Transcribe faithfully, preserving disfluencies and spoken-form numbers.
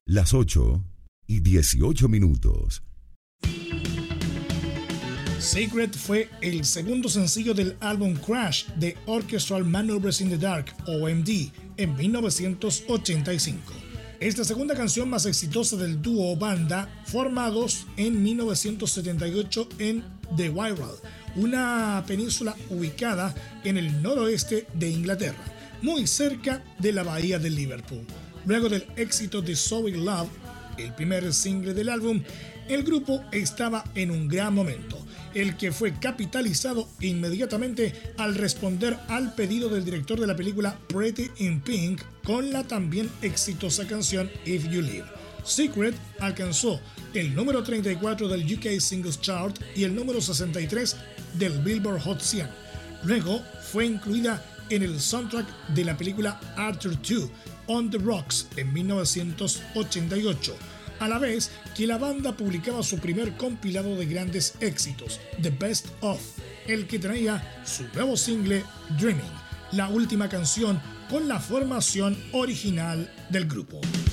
Las ocho y dieciocho minutos. Secret fue el segundo sencillo del álbum Crash de Orchestral Maneuvers in the Dark, O M D, en mil novecientos ochenta y cinco. Es la segunda canción más exitosa del dúo o banda, formados en mil novecientos setenta y ocho en The Wirral, una península ubicada en el noroeste de Inglaterra, muy cerca de la bahía de Liverpool. Luego del éxito de So In Love, el primer single del álbum, el grupo estaba en un gran momento, el que fue capitalizado inmediatamente al responder al pedido del director de la película Pretty in Pink con la también exitosa canción If You Live. Secret alcanzó el número treinta y cuatro del U K Singles Chart y el número sesenta y tres del Billboard Hot cien. Luego fue incluida en el soundtrack de la película Arthur dos, On the Rocks, en mil novecientos ochenta y ocho, a la vez que la banda publicaba su primer compilado de grandes éxitos, The Best Of, el que traía su nuevo single Dreaming, la última canción con la formación original del grupo.